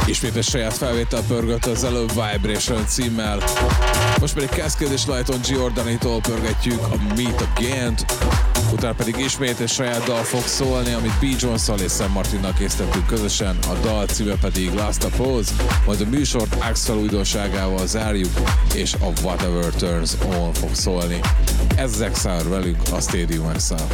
Ismét egy saját felvétel pörgött az előbb Vibration címmel. Most pedig Cascade és Lighton Giordanitól pörgetjük a Meet Again-t, utána pedig ismét egy saját dal fog szólni, amit B. Jones-szal és Sam Martinnal készítettünk közösen, a dal címe pedig Last a Pose, majd a műsort Axel újdonságával zárjuk, és a Whatever Turns On fog szólni. Ez az Exile velünk a Stadium Exile.